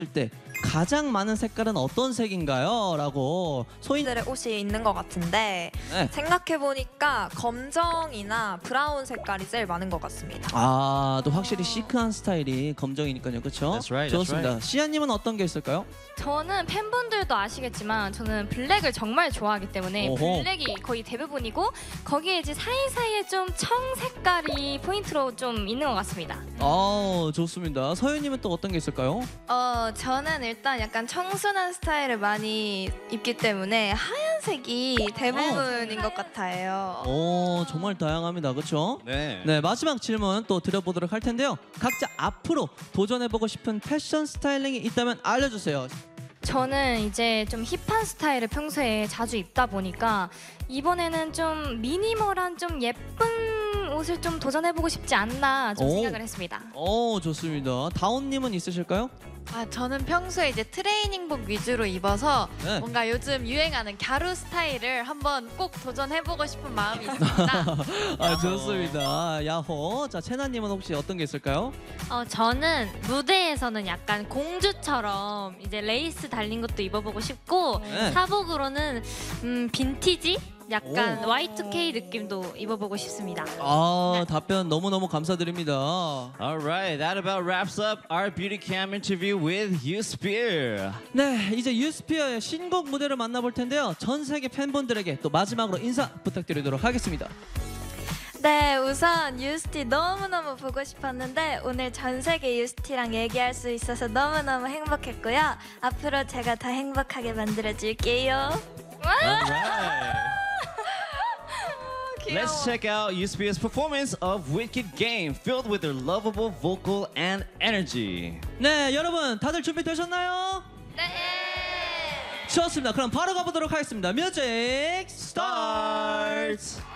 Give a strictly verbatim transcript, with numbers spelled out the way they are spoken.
때 가장 많은 색깔은 어떤 색인가요? 라고 소인 들의 옷이 있는 것 같은데 네. 생각해보니까 검정이나 브라운 색깔이 제일 많은 것 같습니다. 아, 또 확실히 시크한 스타일이 검정이니까요, 그렇죠? That's right, that's 좋습니다. right. 시아님은 어떤 게 있을까요? 저는 팬분들도 아시겠지만 저는 블랙을 정말 좋아하기 때문에 오호. 블랙이 거의 대부분이고 거기에 이제 사이사이에 좀 청 색깔이 포인트로 좀 있는 것 같습니다. 아, 좋습니다. 서윤님은 또 어떤 게 있을까요? 어, 저는 일단 약간 청순한 스타일을 많이 입기 때문에 하얀색이 대부분인 것 같아요. 오, 정말 다양합니다, 그렇죠? 네. 네, 마지막 질문 또 드려보도록 할 텐데요. 각자 앞으로 도전해보고 싶은 패션 스타일링이 있다면 알려주세요. 저는 이제 좀 힙한 스타일을 평소에 자주 입다 보니까 이번에는 좀 미니멀한 좀 예쁜 옷을 좀 도전해보고 싶지 않나 좀 오. 생각을 했습니다. 오, 좋습니다. 다온님은 있으실까요? 아, 저는 평소에 이제 트레이닝복 위주로 입어서 네. 뭔가 요즘 유행하는 갸루 스타일을 한번 꼭 도전해보고 싶은 마음이 있습니다. 아, 좋습니다. 야호. 자, 채나님은 혹시 어떤 게 있을까요? 어, 저는 무대에서는 약간 공주처럼 이제 레이스 달린 것도 입어보고 싶고 네. 사복으로는 음, 빈티지? 약간 오. 와이 투 케이 느낌도 입어보고 싶습니다. 아, 답변 너무너무 감사드립니다. All right, that about wraps up our beauty cam interview with Yousphere. 네, 이제 유스피어의 신곡 무대를 만나볼 텐데요. 전 세계 팬분들에게 또 마지막으로 인사 부탁드리도록 하겠습니다. 네, 우선 유스티 너무너무 보고 싶었는데 오늘 전 세계 유스티랑 얘기할 수 있어서 너무너무 행복했고요. 앞으로 제가 더 행복하게 만들어줄게요. All right. Let's check out Yousphere's performance of Wicked Game, filled with their lovable vocal and energy. 네, 여러분 다들 준비되셨나요? 네. 좋습니다. 그럼 바로 가보도록 하겠습니다. 뮤직 스타트! Start.